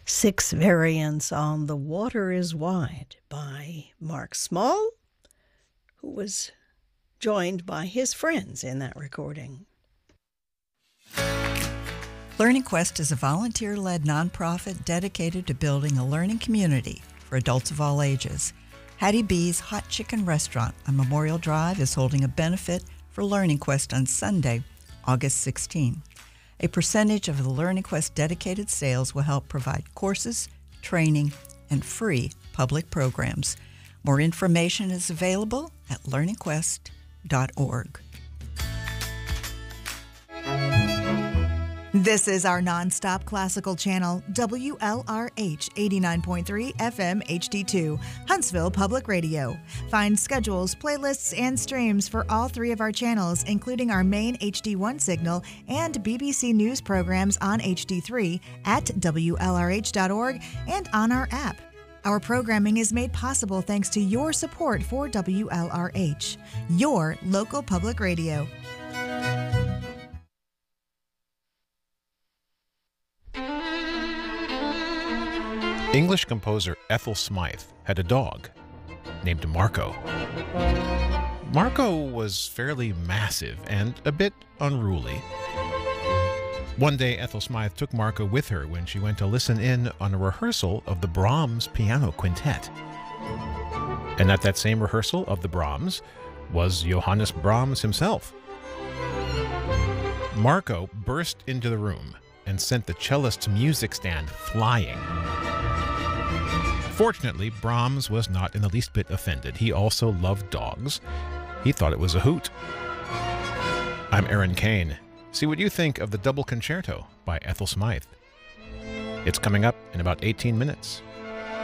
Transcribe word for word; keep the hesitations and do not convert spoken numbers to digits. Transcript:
Six variants on The Water is Wide by Mark Small, who was joined by his friends in that recording. Learning Quest is a volunteer-led nonprofit dedicated to building a learning community for adults of all ages. Hattie B's Hot Chicken Restaurant on Memorial Drive is holding a benefit for Learning Quest on Sunday, August sixteenth. A percentage of the Learning Quest dedicated sales will help provide courses, training, and free public programs. More information is available at learning quest dot org. This is our nonstop classical channel, W L R H eighty-nine point three F M H D two, Huntsville Public Radio. Find schedules, playlists, and streams for all three of our channels, including our main H D one signal and B B C News programs on H D three at W L R H dot org and on our app. Our programming is made possible thanks to your support for W L R H, your local public radio. English composer Ethel Smythe had a dog named Marco. Marco was fairly massive and a bit unruly. One day, Ethel Smythe took Marco with her when she went to listen in on a rehearsal of the Brahms Piano Quintet. And at that same rehearsal of the Brahms was Johannes Brahms himself. Marco burst into the room and sent the cellist's music stand flying. Fortunately, Brahms was not in the least bit offended. He also loved dogs. He thought it was a hoot. I'm Aaron Kane. See what you think of the Double Concerto by Ethel Smythe. It's coming up in about eighteen minutes.